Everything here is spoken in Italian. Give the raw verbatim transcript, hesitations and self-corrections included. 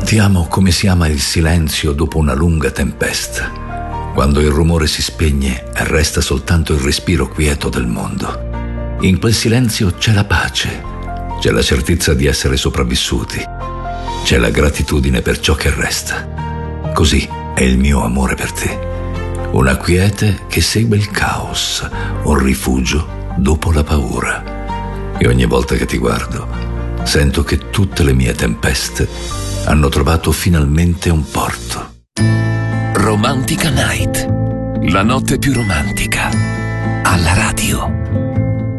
Ti amo come si ama il silenzio dopo una lunga tempesta, quando il rumore si spegne e resta soltanto il respiro quieto del mondo. In quel silenzio c'è la pace, c'è la certezza di essere sopravvissuti, c'è la gratitudine per ciò che resta. Così è il mio amore per te, una quiete che segue il caos, un rifugio dopo la paura. E ogni volta che ti guardo, sento che tutte le mie tempeste hanno trovato finalmente un porto. Romantica Night, la notte più romantica, alla radio.